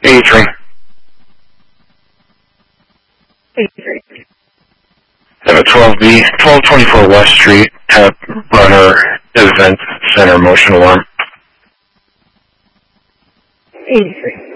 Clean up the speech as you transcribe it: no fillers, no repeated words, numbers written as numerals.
83. 83. 12B, 1224 West Street, Tap Runner Event Center Motion Alarm. 83.